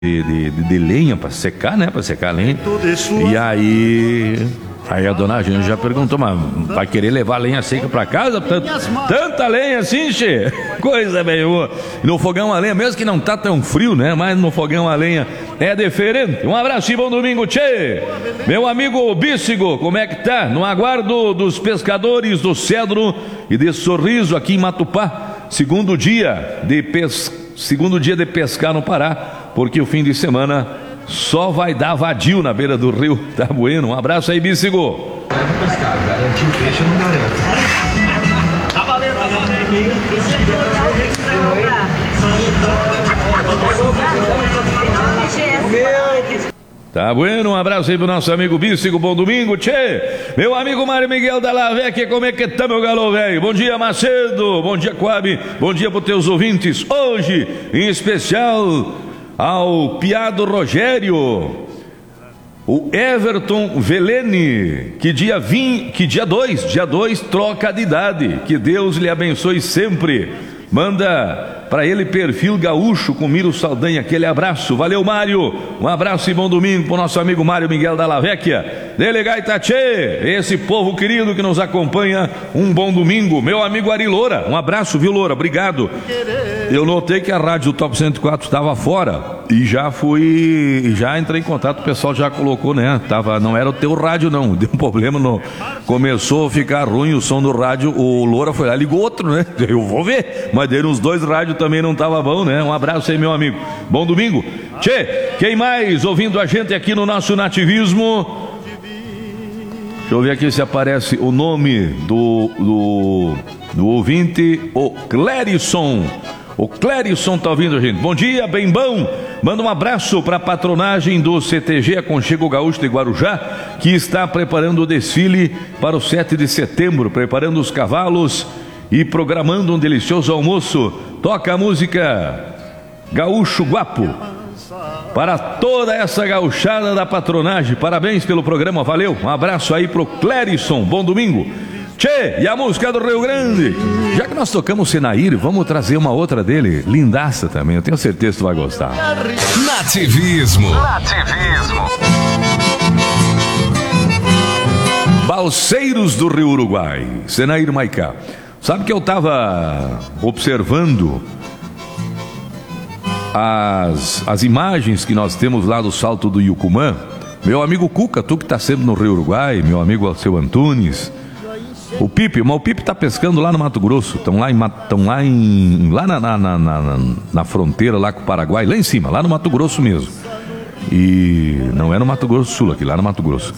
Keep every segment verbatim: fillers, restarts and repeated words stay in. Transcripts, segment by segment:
de, de, de lenha para secar, né? Para secar a lenha. E aí, aí a dona Jane já perguntou, mas vai querer levar lenha seca para casa? Tanta, tanta lenha assim, che? Coisa bem boa. No fogão a lenha, mesmo que não tá tão frio, né? Mas no fogão a lenha é diferente. Um abraço e bom domingo, che! Meu amigo Bícigo, como é que tá? No aguardo dos pescadores do Cedro e de Sorriso aqui em Matupá. Segundo dia de pes... segundo dia de pescar no Pará. Porque o fim de semana só vai dar vadio na beira do rio. Tá bueno? Um abraço aí, Bícigo. Leva pescar, garantir o peixe eu não garanto. Tá valendo, tá bueno, um abraço aí pro nosso amigo Bícigo, bom domingo, tchê. Meu amigo Mário Miguel da Lavecchia, como é que tá, meu galo velho? Bom dia, Macedo, bom dia, Coab, bom dia pros teus ouvintes. Hoje, em especial, ao Piado Rogério, o Everton Velene, que dia vinte, que dia dois, dia dois troca de idade, que Deus lhe abençoe sempre. Manda para ele perfil gaúcho com Miro Saldanha, aquele abraço, valeu Mário, um abraço e bom domingo para o nosso amigo Mário Miguel da Lavecchia, Delegado Itatchê, esse povo querido que nos acompanha, um bom domingo, meu amigo Ari Loura, um abraço, viu Loura, obrigado. Eu notei que a rádio Top cento e quatro estava fora e já fui, já entrei em contato, o pessoal já colocou, né, tava, não era o teu rádio não, deu um problema, no, começou a ficar ruim o som do rádio, o Loura foi lá, ligou outro, né, eu vou ver, mas deram uns dois rádios também não tava bom, né, um abraço aí meu amigo, bom domingo. Tchê, quem mais ouvindo a gente aqui no nosso nativismo? Deixa eu ver aqui se aparece o nome do, do, do ouvinte, o Clérison. O Clérison tá ouvindo a gente. Bom dia, bem bom. Manda um abraço para a patronagem do C T G Aconchego Gaúcho de Guarujá, que está preparando o desfile para o sete de setembro, preparando os cavalos e programando um delicioso almoço. Toca a música Gaúcho Guapo para toda essa gauchada da patronagem. Parabéns pelo programa, valeu. Um abraço aí pro Clérison, bom domingo. Tchê, e a música do Rio Grande? Já que nós tocamos Senair, vamos trazer uma outra dele, lindaça também, eu tenho certeza que tu vai gostar. Nativismo. Nativismo. Balseiros do Rio Uruguai, Senair Maicá. Sabe que eu estava observando as, as imagens que nós temos lá do Salto do Yucumã. Meu amigo Cuca, tu que está sempre no Rio Uruguai, meu amigo Alceu Antunes, o Pipe, mas o Pipe está pescando lá no Mato Grosso, estão lá, em, lá, em, lá na, na, na, na, na fronteira lá com o Paraguai, lá em cima, lá no Mato Grosso mesmo. E não é no Mato Grosso Sul, aqui lá no Mato Grosso.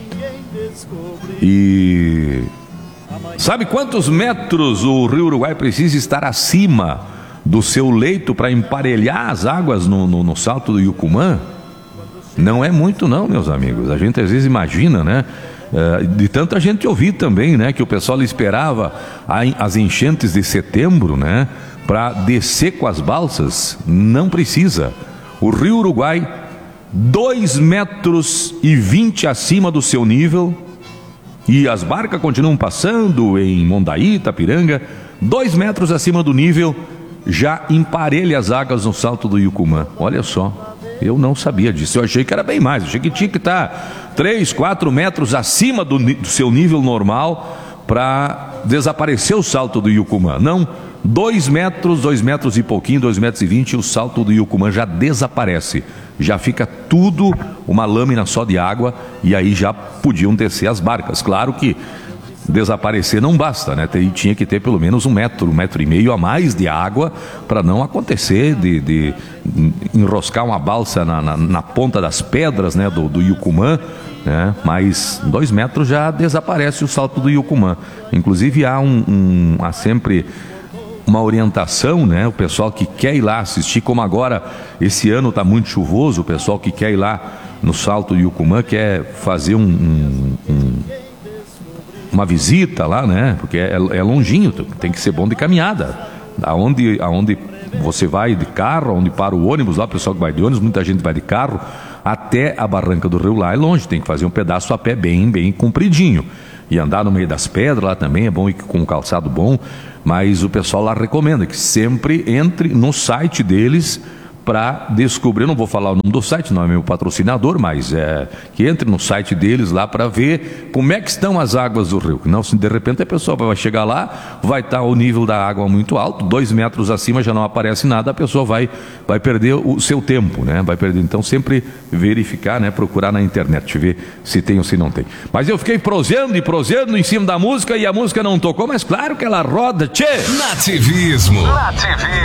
E sabe quantos metros o Rio Uruguai precisa estar acima do seu leito para emparelhar as águas no, no, no Salto do Yucumã? Não é muito não, meus amigos. A gente às vezes imagina, né? Uh, de tanta gente ouvir também, né? Que o pessoal esperava a, as enchentes de setembro, né? Para descer com as balsas. Não precisa. O Rio Uruguai, dois metros e vinte acima do seu nível, e as barcas continuam passando em Mondaí, Itapiranga, dois metros acima do nível, já emparelha as águas no Salto do Yucumã. Olha só. Eu não sabia disso, eu achei que era bem mais, eu achei que tinha que estar três, quatro metros acima do, do seu nível normal para desaparecer o Salto do Yucumã. Não, dois metros, dois metros e pouquinho, dois metros e vinte, o Salto do Yucumã já desaparece, já fica tudo uma lâmina só de água e aí já podiam descer as barcas. Claro que desaparecer não basta, né? Tinha que ter pelo menos um metro, um metro e meio a mais de água para não acontecer de, de enroscar uma balsa na, na, na ponta das pedras, né? Do, do Yucumã, né? Mas dois metros já desaparece o Salto do Yucumã. Inclusive há um, um há sempre uma orientação, né? O pessoal que quer ir lá assistir, como agora esse ano está muito chuvoso, o pessoal que quer ir lá no Salto do Yucumã quer fazer um, um, um uma visita lá, né? Porque é, é longinho, tem que ser bom de caminhada. Aonde, aonde você vai de carro, onde para o ônibus, lá o pessoal que vai de ônibus, muita gente vai de carro, até a Barranca do Rio lá é longe, tem que fazer um pedaço a pé bem, bem compridinho. E andar no meio das pedras lá também é bom, ir com um calçado bom, mas o pessoal lá recomenda que sempre entre no site deles para descobrir, eu não vou falar o nome do site, não é meu patrocinador, mas é que entre no site deles lá para ver como é que estão as águas do rio. Não, se de repente a pessoa vai chegar lá, vai estar o nível da água muito alto, dois metros acima já não aparece nada, a pessoa vai, vai perder o seu tempo, né? Vai perder. Então sempre verificar, né? Procurar na internet, ver se tem ou se não tem. Mas eu fiquei proseando e proseando em cima da música e a música não tocou, mas claro que ela roda, tchê! Nativismo. Nativismo.